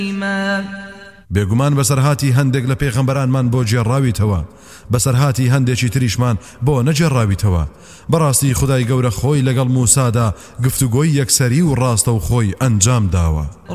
بێگومان بەسەرهاتی هەندێک لە پێغەمبەرانمان بۆ جێڕاویتەوە بەسەرهاتی هەندێکی تریشمان بۆ نەجێڕاویتەوە بەڕاستی خودای گەورە خۆی لەگەڵ موسادا گفتوگۆی یەکسەری و ڕاستە و خۆی ئەنجام داوە